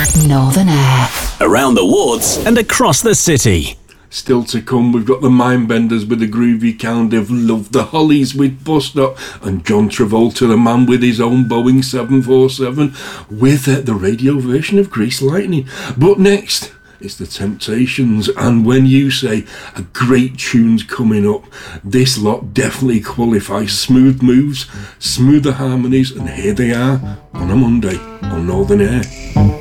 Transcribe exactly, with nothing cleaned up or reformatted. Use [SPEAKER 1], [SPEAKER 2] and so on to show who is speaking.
[SPEAKER 1] Northern Air.
[SPEAKER 2] Around the wards and across the city.
[SPEAKER 3] Still to come, we've got the Mindbenders with the groovy kind of love, the Hollies with Bus Stop, and John Travolta, the man with his own Boeing seven forty-seven, with uh, the radio version of Grease Lightning. But next, it's the Temptations, and when you say a great tune's coming up, this lot definitely qualifies. Smooth moves, smoother harmonies, and here they are on a Monday on Northern Air.